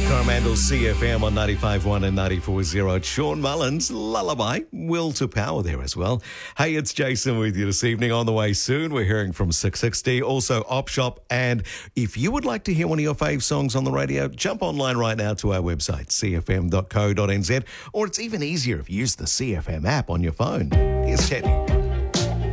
Coromandel CFM on 95.1 and 94.0. It's Sean Mullins, Lullaby, Will to Power there as well. Hey, it's Jason with you this evening. On the way soon, we're hearing from 660, also Op Shop. And if you would like to hear one of your fave songs on the radio, jump online right now to our website, cfm.co.nz, or it's even easier if you use the CFM app on your phone. Here's Chetty.